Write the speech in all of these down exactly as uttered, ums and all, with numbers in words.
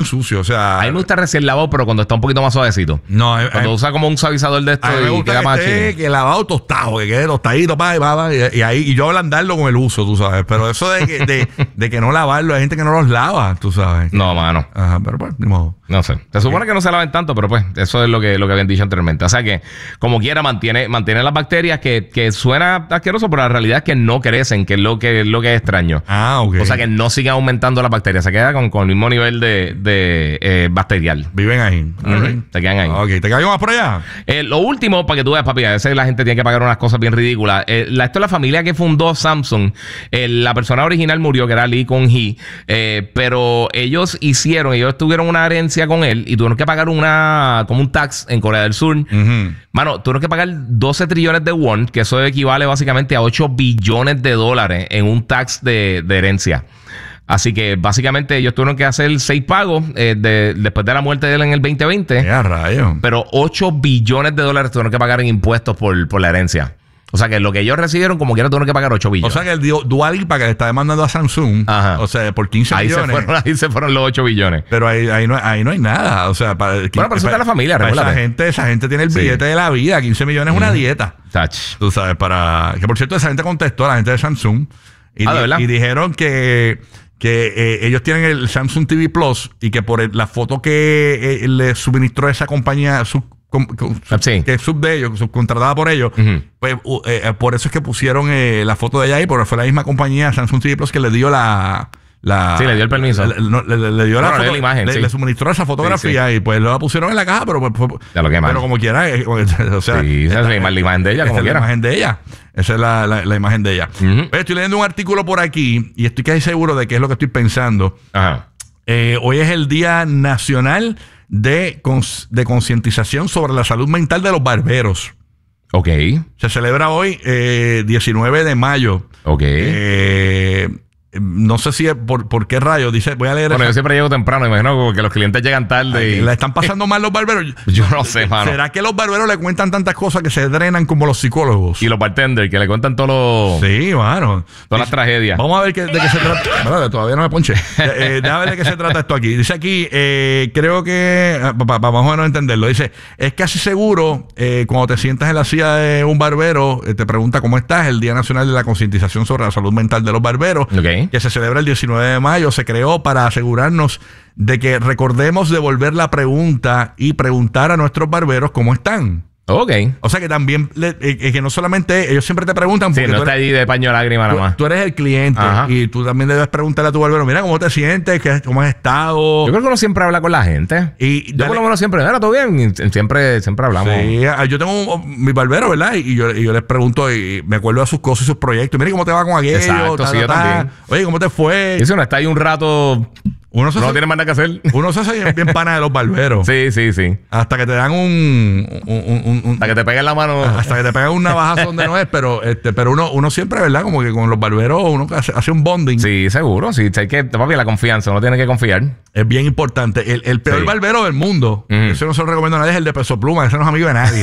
sucio. O sea, a mí me gusta recién lavado, pero cuando está un poquito más suavecito. No, a, cuando a, usa como un suavizador de esto a mí me y gusta queda que más esté, que lavado tostado, que quede tostadito, pa, y, pa, pa, y, y ahí y yo ablandarlo con el uso, tú sabes. Pero eso de que, de, de que no lavarlo, hay gente que no los lava, tú sabes. No, mano. Ajá, pero pues, ni modo. No sé. Se supone que no se laven tanto, pero pues eso es lo que, lo que habían dicho anteriormente. O sea que, como quiera, mantiene, mantiene las bacterias que, que suena asqueroso, pero la realidad es que no crecen, que es lo que, lo que es extraño. Ah, ok. O sea que no siguen aumentando las bacterias. Se queda con, con el mismo nivel de, de eh, bacterial. Viven ahí. Uh-huh. Right. Se quedan ahí. Ok, ¿te queda algo más por allá? Eh, lo último, para que tú veas, papi, a veces la gente tiene que pagar unas cosas bien ridículas. Eh, la, esto es la familia que fundó Samsung. Eh, la persona original murió, que era Lee Kun-hee. Eh, pero ellos hicieron, ellos tuvieron una herencia con él y tuvieron que pagar una, como un tax en Corea del Sur. Uh-huh. Mano, tuvieron que pagar doce trillones de won, que eso equivale básicamente a ocho billones de dólares en un tax de, de herencia. Así que básicamente ellos tuvieron que hacer seis pagos eh, de, después de la muerte de él en el veinte veinte. ¡Qué rayo! Pero ocho billones de dólares tuvieron que pagar en impuestos por, por la herencia. O sea que lo que ellos recibieron, como quiera, tuvieron que pagar ocho billones. O sea que el Dua Lipa que le está demandando a Samsung, ajá, o sea, por quince ahí millones. Se fueron, ahí se fueron los ocho billones. Pero ahí, ahí, no, ahí no hay nada. O sea, para, bueno, pero eso está la familia, para recuérdate. esa gente, esa gente tiene el billete sí. de la vida. quince millones es una mm. dieta. Touch. Tú sabes, para... Que por cierto, esa gente contestó a la gente de Samsung. Y, ah, ¿de verdad? Y dijeron que... que eh, ellos tienen el Samsung T V Plus y que por el, la foto que eh, le suministró esa compañía sub, com, com, sub, sí. que es sub de ellos, subcontratada por ellos, uh-huh. pues uh, eh, por eso es que pusieron eh, la foto de ella ahí, porque fue la misma compañía Samsung T V Plus que le dio la... La, sí, le dio el permiso. Le, le, le, le dio bueno, la, foto, le, dio la imagen, le, sí. le suministró esa fotografía sí, sí. y pues lo pusieron en la caja, pero pues, ya lo queman. Pero como quiera, eh, o sea, sí, esa esta, es la imagen de ella, como esa quiera. Es la imagen de ella. Esa es la, la, la imagen de ella. Uh-huh. Estoy leyendo un artículo por aquí y estoy casi seguro de qué es lo que estoy pensando. Ajá. Eh, hoy es el Día Nacional de, cons- de Concientización sobre la Salud Mental de los Barberos. Ok. Se celebra hoy, eh, diecinueve de mayo. Ok. Eh... No sé si es por, por qué rayos. Dice, voy a leer. Bueno, esa. yo siempre llego temprano, imagino que los clientes llegan tarde. Ay, y la están pasando mal los barberos. Yo no sé, mano. ¿Será que los barberos le cuentan tantas cosas que se drenan como los psicólogos? Y los bartenders, que le cuentan todos los. Sí, mano. Todas las tragedias. Vamos a ver que, de qué se trata. Bueno, todavía no me ponché. Eh, déjame ver de qué se trata esto aquí. Dice aquí, eh, creo que. Para pa, pa, más o menos entenderlo. Dice, es casi seguro eh, cuando te sientas en la silla de un barbero, eh, te pregunta cómo estás. El Día Nacional de la Concientización sobre la Salud Mental de los Barberos. Okay. Que se celebra el diecinueve de mayo. Se creó para asegurarnos de que recordemos devolver la pregunta y preguntar a nuestros barberos cómo están. Ok. O sea que también, le, eh, que no solamente ellos siempre te preguntan. Sí, porque no tú está eres, allí de paño lágrima nada más. Tú, tú eres el cliente. Ajá. Y tú también debes preguntarle a tu barbero, mira, ¿cómo te sientes? ¿Qué, ¿Cómo has estado? Yo creo que uno siempre habla con la gente. Y yo dale, por lo menos siempre, ¿era todo bien? Y siempre, siempre hablamos. Sí, yo tengo un, mi barbero, ¿verdad? Y yo, y yo les pregunto y me acuerdo de sus cosas y sus proyectos. Mira, ¿cómo te va con aquello? Exacto, ta, sí, ta, yo ta. también. Oye, ¿cómo te fue? Y si uno está ahí un rato... Uno, se no hace, tiene más nada que hacer. Uno se hace bien, bien pana de los barberos. Sí, sí, sí. Hasta que te dan un... un, un, un hasta que te peguen la mano. Hasta que te pegan un navajazo donde no es. Pero este pero uno uno siempre, ¿verdad? Como que con los barberos uno hace, hace un bonding. Sí, seguro. Sí, hay que... Papi, la confianza. Uno tiene que confiar. Es bien importante. El, el peor sí. barbero del mundo, mm. eso no se lo recomiendo a nadie, es el de Peso Pluma. Ese no es amigo de nadie.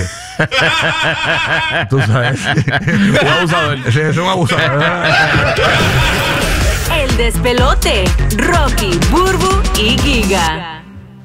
Tú sabes. Un abusador. Ese, ese es un abusador. El Despelote. Rocky, Burbu y Giga.